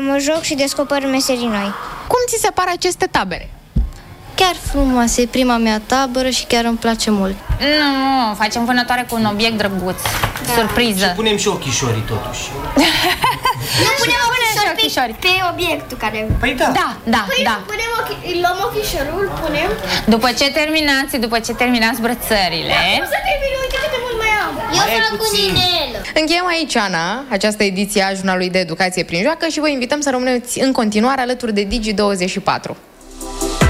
mă joc și descoper meserii noi. Cum ți se par aceste tabere? Chiar frumoasă, e prima mea tabără și chiar îmi place mult. Nu, facem vânătoare cu un obiect drăguț. Surpriză. Și punem și ochișorii totuși. Nu punem ochișori pe obiectul care... Păi da. Păi luăm ochișorul, punem... După ce terminați brățările... Cum să termin? Uite cât de mult mai am. Eu fac cu inelă. Încheiem aici, Ana, această ediție a Jurnalului de Educație prin Joacă și vă invităm să rămâneți în continuare alături de Digi24.